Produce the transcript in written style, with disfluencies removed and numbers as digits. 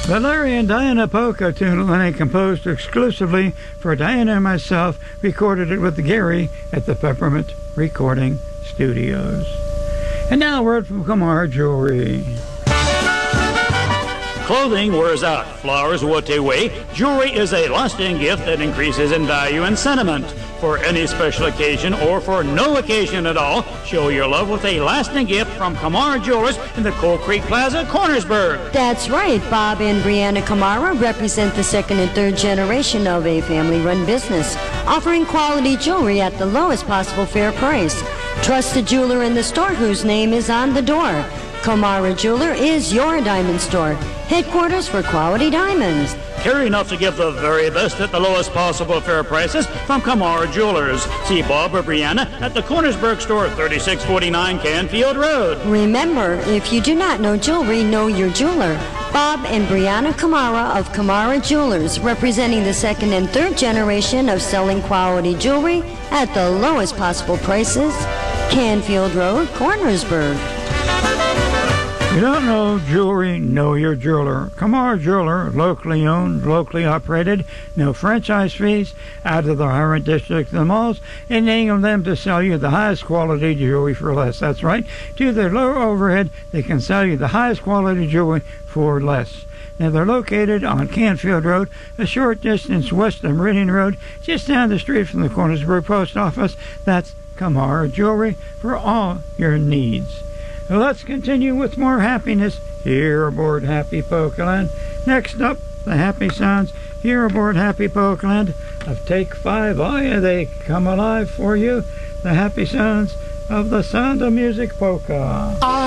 The Larry and Diana Polka tune I composed exclusively for Diana and myself, recorded it with Gary at the Peppermint Recording Studios. And now a word from Kamar Jewelry. Clothing wears out, flowers what away. Jewelry is a lasting gift that increases in value and sentiment. For any special occasion or for no occasion at all, show your love with a lasting gift from Kamara Jewelers in the Coal Creek Plaza, Cornersburg. That's right. Bob and Brianna Kamara represent the second and third generation of a family-run business, offering quality jewelry at the lowest possible fair price. Trust the jeweler in the store whose name is on the door. Kamara Jeweler is your diamond store, headquarters for quality diamonds. Care enough to give the very best at the lowest possible fair prices from Kamara Jewelers. See Bob or Brianna at the Cornersburg store, 3649 Canfield Road. Remember, if you do not know jewelry, know your jeweler. Bob and Brianna Kamara of Kamara Jewelers, representing the second and third generation of selling quality jewelry at the lowest possible prices. Canfield Road, Cornersburg. You don't know jewelry, know your jeweler. Kamar Jeweler, locally owned, locally operated, no franchise fees, out of the Highland District of the malls, enabling them to sell you the highest quality jewelry for less. That's right. Due to their low overhead, they can sell you the highest quality jewelry for less. Now, they're located on Canfield Road, a short distance west of Meridian Road, just down the street from the Cornersburg Post Office. That's Kamar Jewelry for all your needs. Well, let's continue with more happiness here aboard Happy Polkaland. Next up, the happy sounds here aboard Happy Polkaland of Take 5. Oh yeah, they come alive for you. The happy sounds of the Sound of Music Polka.